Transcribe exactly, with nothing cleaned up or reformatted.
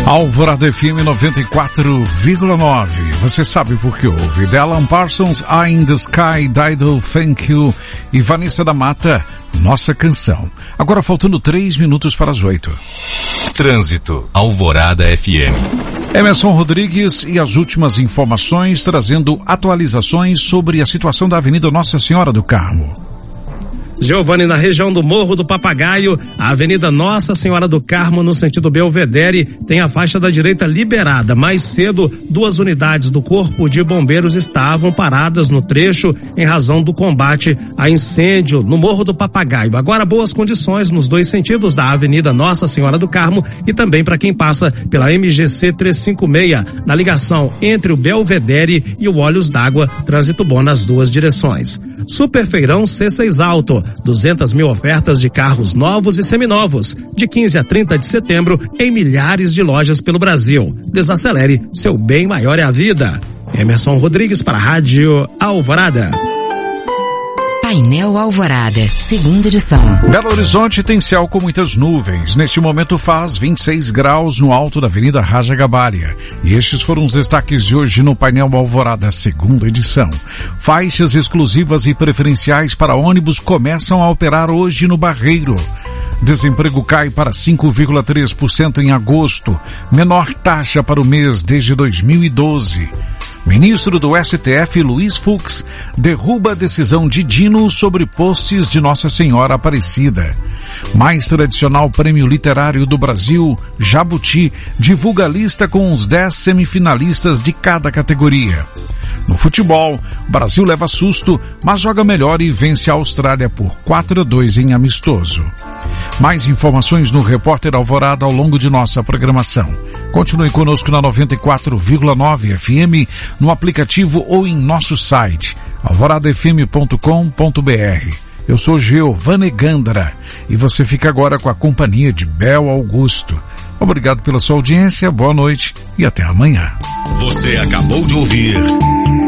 Alvorada F M noventa e quatro vírgula nove. Você sabe por que ouve. The Alan Parsons, Eye in the Sky, Dido, Thank You e Vanessa da Mata, Nossa Canção. Agora faltando três minutos para as oito. Trânsito, Alvorada F M. Emerson Rodrigues e as últimas informações, trazendo atualizações sobre a situação da Avenida Nossa Senhora do Carmo. Giovanni, na região do Morro do Papagaio, a Avenida Nossa Senhora do Carmo, no sentido Belvedere, tem a faixa da direita liberada. Mais cedo, duas unidades do Corpo de Bombeiros estavam paradas no trecho em razão do combate a incêndio no Morro do Papagaio. Agora, boas condições nos dois sentidos da Avenida Nossa Senhora do Carmo e também para quem passa pela M G C trezentos e cinquenta e seis, na ligação entre o Belvedere e o Olhos d'Água, trânsito bom nas duas direções. Superfeirão C seis Alto, duzentas mil ofertas de carros novos e seminovos, de quinze a trinta de setembro, em milhares de lojas pelo Brasil. Desacelere, seu bem maior é a vida. Emerson Rodrigues para a Rádio Alvorada. Painel Alvorada, segunda edição. Belo Horizonte tem céu com muitas nuvens. Neste momento faz vinte e seis graus no alto da Avenida Raja Gabalha. E estes foram os destaques de hoje no Painel Alvorada, segunda edição. Faixas exclusivas e preferenciais para ônibus começam a operar hoje no Barreiro. Desemprego cai para cinco vírgula três por cento em agosto, menor taxa para o mês desde dois mil e doze. Ministro do S T F, Luiz Fux, derruba a decisão de Dino sobre postes de Nossa Senhora Aparecida. Mais tradicional prêmio literário do Brasil, Jabuti, divulga a lista com os dez semifinalistas de cada categoria. No futebol, Brasil leva susto, mas joga melhor e vence a Austrália por quatro a dois em amistoso. Mais informações no Repórter Alvorada ao longo de nossa programação. Continue conosco na noventa e quatro vírgula nove F M, no aplicativo ou em nosso site, alvorada f m ponto com ponto b r. Eu sou Giovanni Gandara e você fica agora com a companhia de Bel Augusto. Obrigado pela sua audiência, boa noite e até amanhã. Você acabou de ouvir